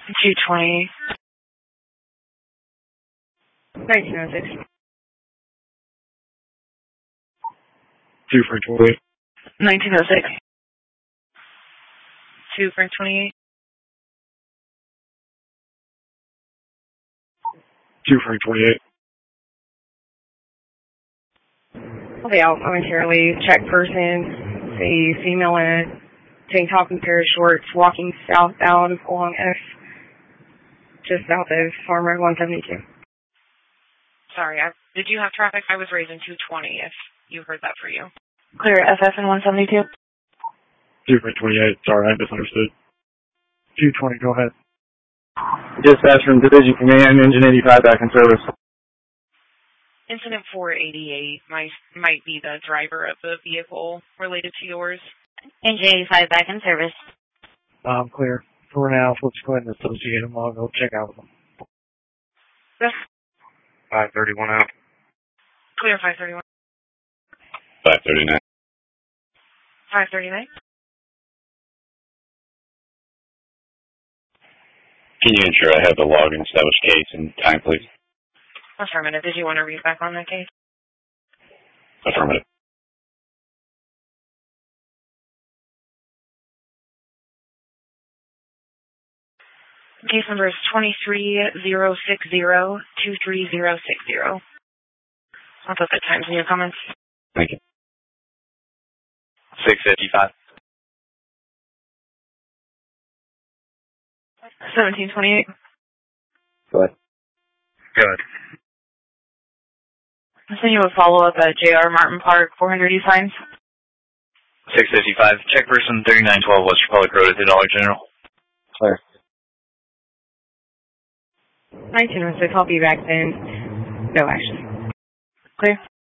220. 1906. 2 for 28. 1906. 2 for 28. 2 for 28. Okay, I'll momentarily check person, a female in a tank top and pair of shorts, walking southbound along F, just south of Farm Road 172. Sorry, did you have traffic? I was raising 220 if you heard that for you. Clear FF and 172. 2 for 28. Sorry, I misunderstood. 220, go ahead. Dispatch from Division Command, Engine 85 back in service. Incident 488 might be the driver of the vehicle related to yours. Engine 85 back in service. Clear. For now, let's go ahead and associate them. I'll go check out with them. Yes. 531 out. Clear 531. 539. 539. Can you ensure I have the log and established case and time, please? Affirmative. Did you want to read back on that case? Affirmative. Case number is 23060-23060. I'll put the times in your comments. Thank you. 655. 1728. Go ahead. Good. I'll send you a follow-up at J.R. Martin Park, 400 East Hines. 655. Check person 3912 West Republic Road at the Dollar General. Clear. 1906. I'll be back then. No action. Clear.